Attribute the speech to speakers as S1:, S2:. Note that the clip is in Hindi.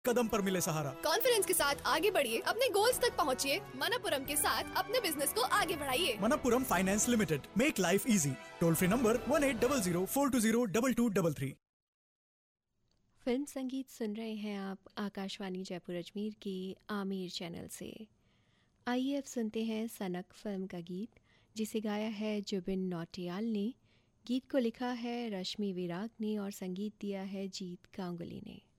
S1: कदम पर मिले सहारा।
S2: कॉन्फिडेंस के साथ आगे बढ़िए, अपने गोल्स तक पहुँचिए। मनप्पुरम के साथ अपने बिजनेस को आगे बढ़ाइए।
S1: Manappuram finance limited, make life easy. Toll free number 1800-420-2233।
S3: Film संगीत सुन रहे हैं आप आकाशवाणी जयपुर अजमेर के आमिर चैनल से। आइए अब सुनते हैं सनक फिल्म का गीत, जिसे गाया है जुबिन नौटियाल ने। गीत को लिखा है रश्मि विराग ने और संगीत दिया है जीत गांगुली ने।